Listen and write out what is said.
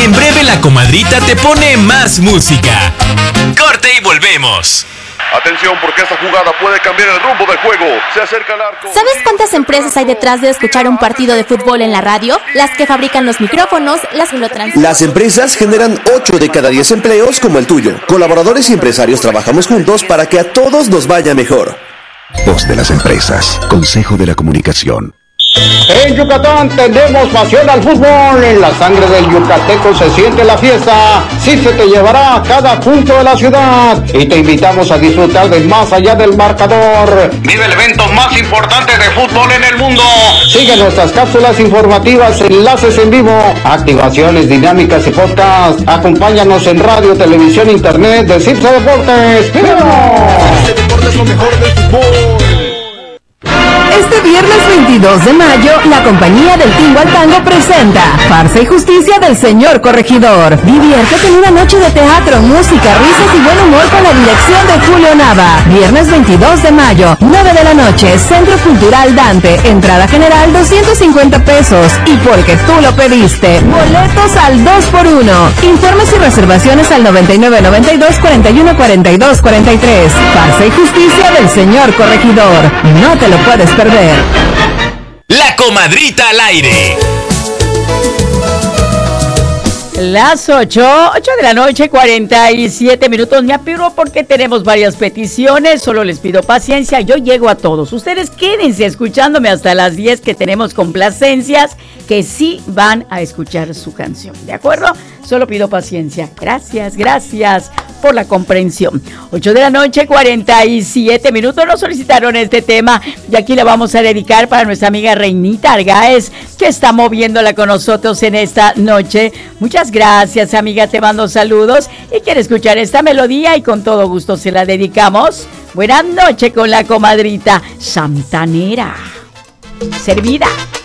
En breve la comadrita te pone más música. Corte y volvemos. Atención, porque esta jugada puede cambiar el rumbo del juego. Se acerca al arco. ¿Sabes cuántas empresas hay detrás de escuchar un partido de fútbol en la radio? Las que fabrican los micrófonos, las que lo transmiten. Las empresas generan 8 de cada 10 empleos como el tuyo. Colaboradores y empresarios trabajamos juntos para que a todos nos vaya mejor. Voz de las empresas. Consejo de la Comunicación. En Yucatán tenemos pasión al fútbol. En la sangre del yucateco se siente la fiesta. Sí se te llevará a cada punto de la ciudad. Y te invitamos a disfrutar de Más Allá del Marcador. Vive el evento más importante de fútbol en el mundo. Sigue nuestras cápsulas informativas, enlaces en vivo, activaciones dinámicas y podcast. Acompáñanos en radio, televisión, internet de Cipsa Deportes. ¡Vamos! Este deporte es lo mejor del fútbol. Este viernes 22 de mayo, la compañía del Tingo al Tango presenta Farsa y Justicia del Señor Corregidor. Diviértete en una noche de teatro, música, risas y buen humor con la dirección de Julio Nava. Viernes 22 de mayo, 9 de la noche, Centro Cultural Dante. Entrada general 250 pesos. Y porque tú lo pediste, boletos al 2x1. Informes y reservaciones al 9992-4142-43. Farsa y Justicia del Señor Corregidor. No te lo puedes perder. La comadrita al aire. Las 8 de la noche, 47 minutos. Me apuro porque tenemos varias peticiones. Solo les pido paciencia. Yo llego a todos. Ustedes quédense escuchándome hasta las 10 que tenemos complacencias que sí van a escuchar su canción. ¿De acuerdo? Solo pido paciencia. Gracias por la comprensión. 8 de la noche, 47 minutos. Nos solicitaron este tema y aquí le vamos a dedicar para nuestra amiga Reinita Argaez, que está moviéndola con nosotros en esta noche. Muchas gracias, amiga. Te mando saludos y quiere escuchar esta melodía y con todo gusto se la dedicamos. Buenas noches con la comadrita santanera. Servida.